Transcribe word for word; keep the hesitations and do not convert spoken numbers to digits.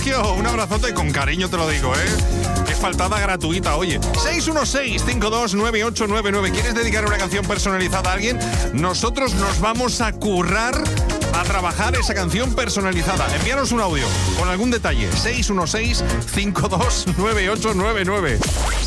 Sergio, un abrazote, con cariño te lo digo, ¿eh? Qué faltada gratuita, oye. seis uno seis, cinco dos nueve ocho nueve nueve. ¿Quieres dedicar una canción personalizada a alguien? Nosotros nos vamos a currar, a trabajar esa canción personalizada. Envíanos un audio con algún detalle. seis uno seis, cinco dos nueve ocho nueve nueve.